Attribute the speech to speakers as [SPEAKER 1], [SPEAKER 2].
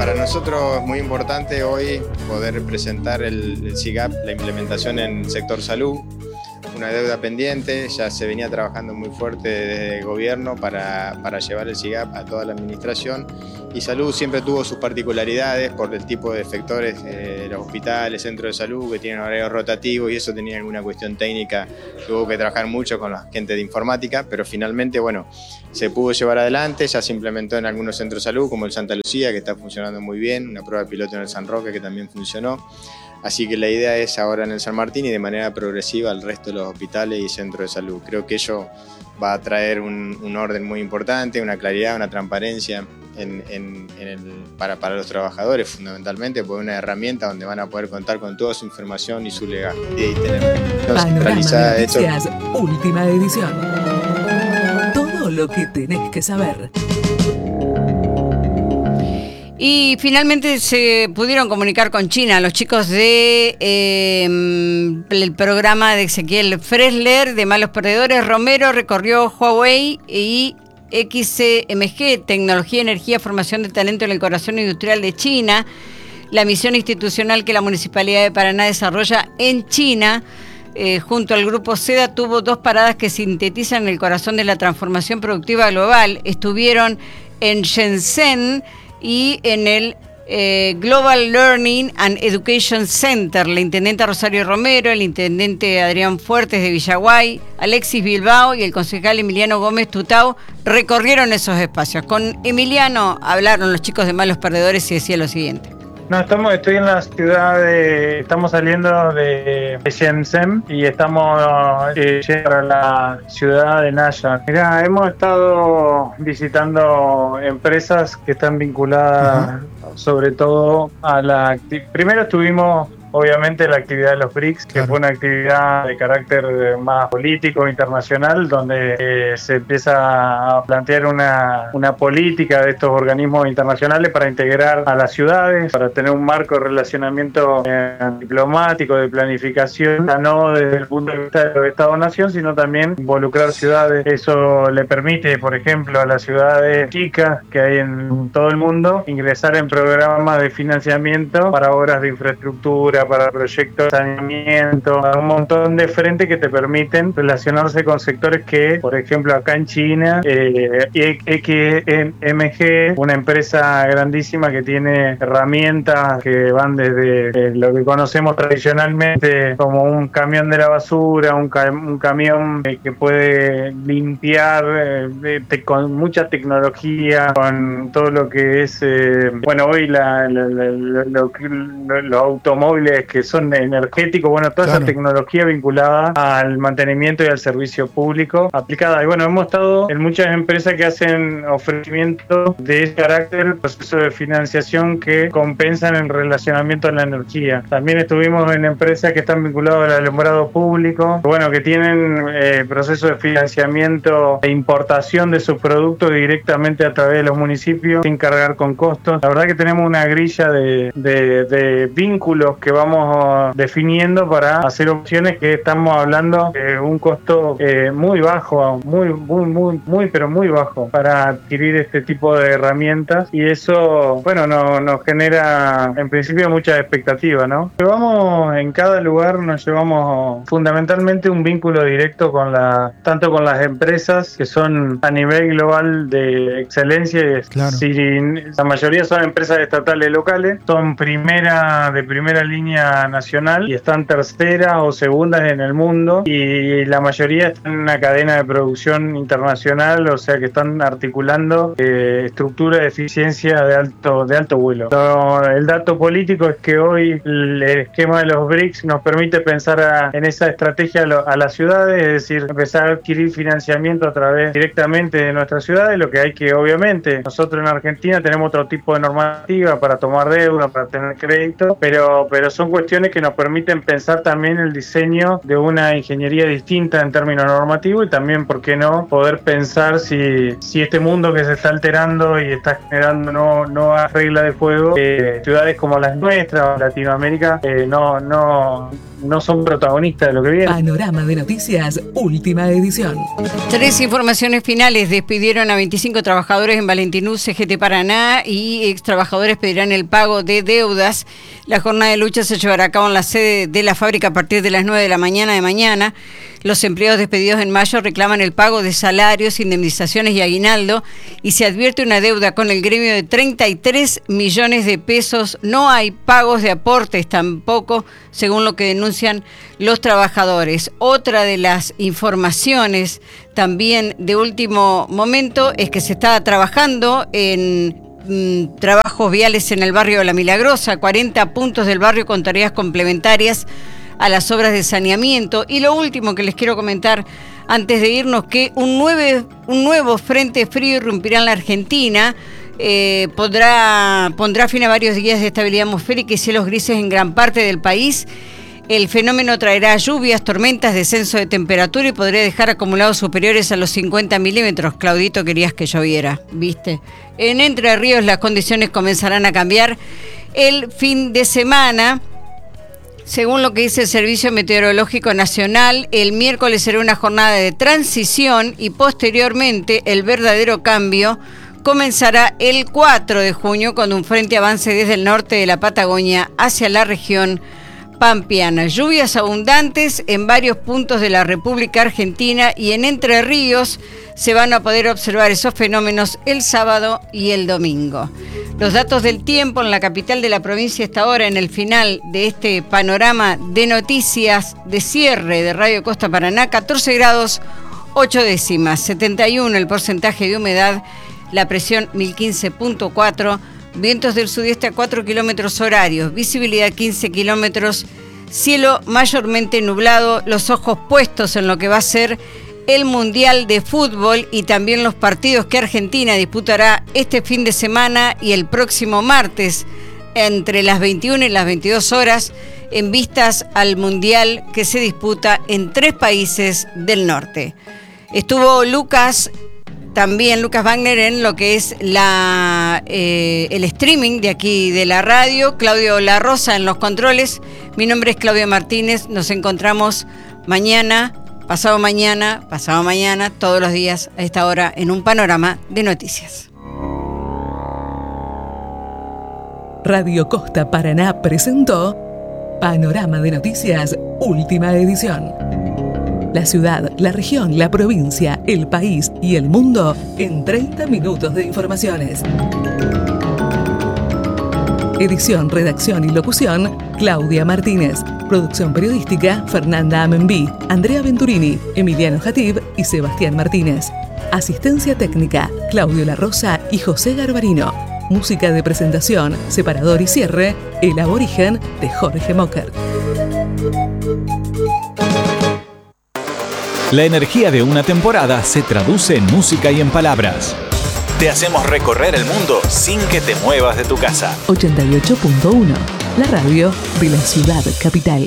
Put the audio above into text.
[SPEAKER 1] Para nosotros es muy importante hoy poder presentar el SIGAP, la implementación en el sector salud, una deuda pendiente. Ya se venía trabajando muy fuerte desde el gobierno para llevar el SIGAP a toda la administración, y salud siempre tuvo sus particularidades por el tipo de efectores, los hospitales, centros de salud que tienen horarios rotativos, y eso tenía alguna cuestión técnica que hubo que trabajar mucho con la gente de informática, pero finalmente, bueno, se pudo llevar adelante. Ya se implementó en algunos centros de salud como el Santa Lucía, que está funcionando muy bien, una prueba piloto en el San Roque que también funcionó. Así que la idea es ahora en el San Martín y de manera progresiva al resto de los hospitales y centros de salud. Creo que ello va a traer un orden muy importante, una claridad, una transparencia para los trabajadores, fundamentalmente, porque es una herramienta donde van a poder contar con toda su información y su legalidad y tener centralizada de hecho.
[SPEAKER 2] Última edición. Todo lo que tenés que saber.
[SPEAKER 3] Y finalmente se pudieron comunicar con China. Los chicos de el programa de Ezequiel Fresler de Malos Perdedores, Romero recorrió Huawei y XCMG, Tecnología, Energía, Formación de Talento en el Corazón Industrial de China, la misión institucional que la Municipalidad de Paraná desarrolla en China. Junto al Grupo SEDA tuvo 2 paradas que sintetizan el corazón de la transformación productiva global. Estuvieron en Shenzhen y en el Global Learning and Education Center. La intendenta Rosario Romero, el intendente Adrián Fuertes de Villaguay, Alexis Bilbao y el concejal Emiliano Gómez Tutau recorrieron esos espacios. Con Emiliano hablaron los chicos de Malos Perdedores y decía lo siguiente.
[SPEAKER 4] No, estoy en la ciudad estamos saliendo de Shenzhen y estamos llegando a la ciudad de Nashua. Mirá, hemos estado visitando empresas que están vinculadas sobre todo a primero estuvimos obviamente la actividad de los BRICS, que fue una actividad de carácter más político, internacional, donde se empieza a plantear una política de estos organismos internacionales para integrar a las ciudades, para tener un marco de relacionamiento diplomático, de planificación, no desde el punto de vista de los Estados-nación, sino también involucrar ciudades. Eso le permite, por ejemplo, a las ciudades chicas que hay en todo el mundo, ingresar en programas de financiamiento para obras de infraestructura, para proyectos de saneamiento, un montón de frentes que te permiten relacionarse con sectores que, por ejemplo, acá en China, XMG, una empresa grandísima que tiene herramientas que van desde lo que conocemos tradicionalmente como un camión de la basura, un camión que puede limpiar con mucha tecnología, con todo lo que es, hoy los automóviles que son energéticos, toda esa tecnología vinculada al mantenimiento y al servicio público aplicada. Y hemos estado en muchas empresas que hacen ofrecimientos de ese carácter, procesos de financiación que compensan el relacionamiento a la energía. También estuvimos en empresas que están vinculadas al alumbrado público, que tienen procesos de financiamiento e importación de sus productos directamente a través de los municipios sin cargar con costos. La verdad que tenemos una grilla de vínculos que vamos definiendo para hacer opciones que estamos hablando de un costo muy bajo, pero muy bajo para adquirir este tipo de herramientas, y eso nos genera en principio muchas expectativas, ¿no? Llevamos en cada lugar, nos llevamos fundamentalmente un vínculo directo tanto con las empresas que son a nivel global de excelencia. Si la mayoría son empresas estatales locales, son de primera línea nacional y están terceras o segundas en el mundo, y la mayoría están en una cadena de producción internacional, o sea que están articulando estructuras de eficiencia de alto vuelo. El dato político es que hoy el esquema de los BRICS nos permite pensar en esa estrategia a las ciudades, es decir, empezar a adquirir financiamiento directamente de nuestras ciudades. Lo que hay que, obviamente, nosotros en Argentina tenemos otro tipo de normativa para tomar deuda, para tener crédito, pero son cuestiones que nos permiten pensar también el diseño de una ingeniería distinta en términos normativos, y también, ¿por qué no?, poder pensar si este mundo que se está alterando y está generando nuevas reglas de juego, ciudades como las nuestras, Latinoamérica, no no son protagonistas de lo que viene.
[SPEAKER 2] Panorama de Noticias, última edición.
[SPEAKER 3] 3 informaciones finales. Despidieron a 25 trabajadores en Valentinuz, CGT Paraná, y ex trabajadores pedirán el pago de deudas. La jornada de lucha se llevará a cabo en la sede de la fábrica a partir de las 9 de la mañana de mañana. Los empleados despedidos en mayo reclaman el pago de salarios, indemnizaciones y aguinaldo, y se advierte una deuda con el gremio de 33 millones de pesos. No hay pagos de aportes tampoco, según lo que denuncian los trabajadores. Otra de las informaciones también de último momento es que se está trabajando en trabajos viales en el barrio de La Milagrosa, 40 puntos del barrio con tareas complementarias a las obras de saneamiento. Y lo último que les quiero comentar antes de irnos, que un nuevo frente frío irrumpirá en la Argentina. Pondrá fin a varios días de estabilidad atmosférica y cielos grises en gran parte del país. El fenómeno traerá lluvias, tormentas, descenso de temperatura y podría dejar acumulados superiores a los 50 milímetros. Claudito, querías que lloviera, ¿viste? En Entre Ríos las condiciones comenzarán a cambiar el fin de semana. Según lo que dice el Servicio Meteorológico Nacional, el miércoles será una jornada de transición y posteriormente el verdadero cambio comenzará el 4 de junio cuando un frente avance desde el norte de la Patagonia hacia la región pampeana. Lluvias abundantes en varios puntos de la República Argentina y en Entre Ríos se van a poder observar esos fenómenos el sábado y el domingo. Los datos del tiempo en la capital de la provincia hasta ahora, en el final de este panorama de noticias de cierre de Radio Costa Paraná: 14 grados 8 décimas, 71 el porcentaje de humedad, la presión 1015.4, vientos del sudeste a 4 kilómetros horarios, visibilidad 15 kilómetros, cielo mayormente nublado, los ojos puestos en lo que va a ser el Mundial de Fútbol y también los partidos que Argentina disputará este fin de semana y el próximo martes entre las 21 y las 22 horas en vistas al Mundial que se disputa en 3 países del norte. Estuvo Lucas Wagner en lo que es el streaming de aquí de la radio, Claudio La Rosa en los controles. Mi nombre es Claudia Martínez, nos encontramos mañana, pasado mañana, todos los días a esta hora en un panorama de noticias.
[SPEAKER 2] Radio Costa Paraná presentó Panorama de Noticias, última edición. La ciudad, la región, la provincia, el país y el mundo en 30 minutos de informaciones. Edición, redacción y locución, Claudia Martínez. Producción periodística, Fernanda Amenbí, Andrea Venturini, Emiliano Jatib y Sebastián Martínez. Asistencia técnica, Claudio La Rosa y José Garbarino. Música de presentación, separador y cierre, El Aborigen de Jorge Mocker.
[SPEAKER 5] La energía de una temporada se traduce en música y en palabras. Te hacemos recorrer el mundo sin que te muevas de tu casa.
[SPEAKER 2] 88.1, la radio de la ciudad capital.